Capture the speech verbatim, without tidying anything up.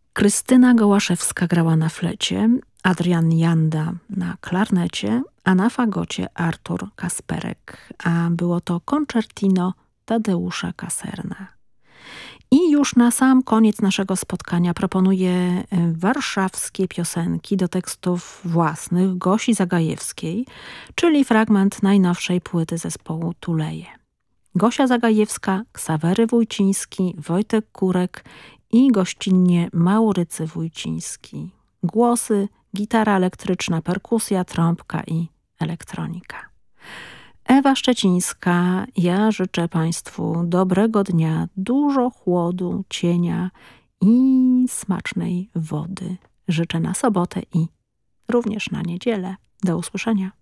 Krystyna Gołaszewska grała na flecie, Adrian Janda na klarnecie, a na fagocie Artur Kasperek, a było to concertino Tadeusza Kaserna. I już na sam koniec naszego spotkania proponuję warszawskie piosenki do tekstów własnych Gosi Zagajewskiej, czyli fragment najnowszej płyty zespołu Tuleje. Gosia Zagajewska, Ksawery Wójciński, Wojtek Kurek i gościnnie Maurycy Wójciński. Głosy, gitara elektryczna, perkusja, trąbka i elektronika. Ewa Szczecińska, ja życzę Państwu dobrego dnia, dużo chłodu, cienia i smacznej wody. Życzę na sobotę i również na niedzielę. Do usłyszenia.